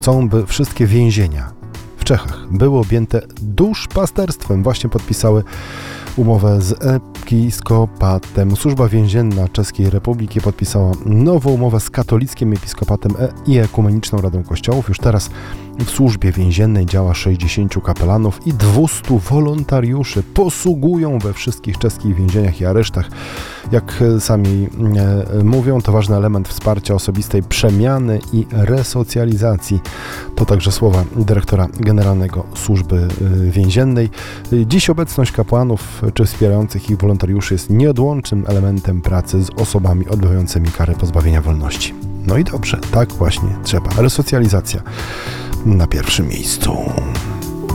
chcą, by wszystkie więzienia w Czechach były objęte duszpasterstwem. Właśnie podpisały umowę z episkopatem. Służba więzienna Czeskiej Republiki podpisała nową umowę z katolickim episkopatem i Ekumeniczną Radą Kościołów. Już teraz w służbie więziennej działa 60 kapelanów i 200 wolontariuszy. Posługują we wszystkich czeskich więzieniach i aresztach. Jak sami mówią, to ważny element wsparcia osobistej przemiany i resocjalizacji. To także słowa dyrektora generalnego służby więziennej. Dziś obecność kapłanów czy wspierających ich wolontariuszy jest nieodłącznym elementem pracy z osobami odbywającymi karę pozbawienia wolności. No i dobrze, tak właśnie trzeba. Resocjalizacja na pierwszym miejscu.